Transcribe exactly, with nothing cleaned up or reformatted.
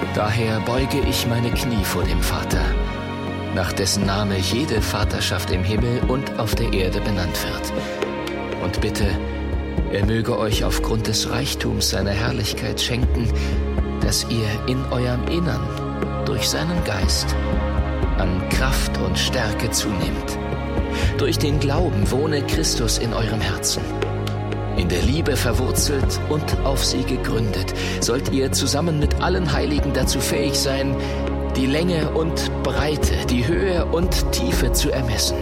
Daher beuge ich meine Knie vor dem Vater, nach dessen Name jede Vaterschaft im Himmel und auf der Erde benannt wird. Und bitte, er möge euch aufgrund des Reichtums seiner Herrlichkeit schenken, dass ihr in eurem Innern durch seinen Geist an Kraft und Stärke zunehmt. Durch den Glauben wohne Christus in eurem Herzen. In der Liebe verwurzelt und auf sie gegründet, sollt ihr zusammen mit allen Heiligen dazu fähig sein, die Länge und Breite, die Höhe und Tiefe zu ermessen